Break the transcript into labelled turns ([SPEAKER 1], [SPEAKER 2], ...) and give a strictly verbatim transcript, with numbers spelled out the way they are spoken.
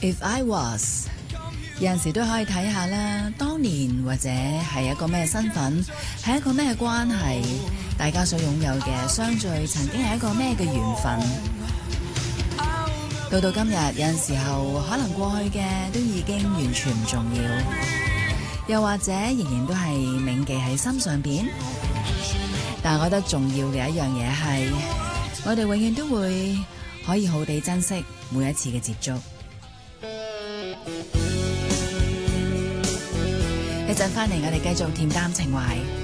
[SPEAKER 1] If I was， 有陣時都可以睇下啦，當年或者係一個咩身份，係一個咩關係，大家所擁有嘅相聚曾經係一個咩嘅緣分。到到今日，有陣時候可能過去嘅都已經完全唔重要，又或者仍然都係銘記喺心上邊。但我覺得重要嘅一樣嘢係，我哋永遠都會可以好地珍惜每一次嘅接觸。一陣翻嚟，我哋繼續恬淡情懷。